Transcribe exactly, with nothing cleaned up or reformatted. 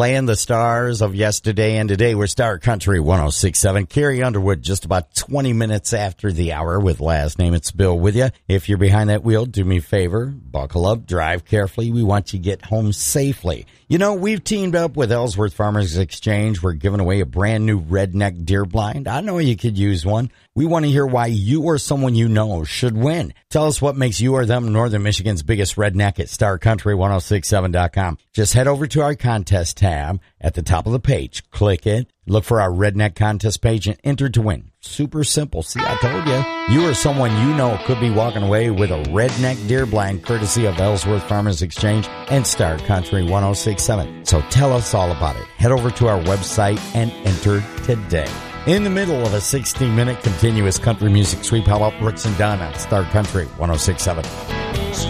playing the stars of yesterday and today. We're Star Country one oh six point seven. Carrie Underwood just about twenty minutes after the hour with Last Name It's Bill with you. If you're behind that wheel, do me a favor, buckle up, drive carefully. We want you to get home safely. You know, we've teamed up with Ellsworth Farmers Exchange. We're giving away a brand new redneck deer blind. I know you could use one. We want to hear why you or someone you know should win. Tell us what makes you or them Northern Michigan's biggest redneck at star country one oh six seven dot com. Just head over to our contest tab at the top of the page. Click it. Look for our redneck contest page and enter to win. Super simple. See, I told you. You or someone you know could be walking away with a redneck deer blind courtesy of Ellsworth Farmers Exchange and Star Country one oh six point seven. So tell us all about it. Head over to our website and enter today. In the middle of a sixty-minute continuous country music sweep, how about Brooks and Dunn on Star Country one oh six point seven.